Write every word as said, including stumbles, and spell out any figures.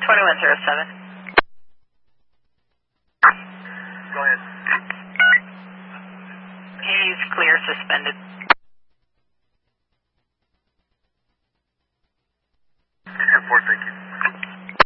twenty-one zero seven. Go ahead. He's clear, suspended. ten four, thank you.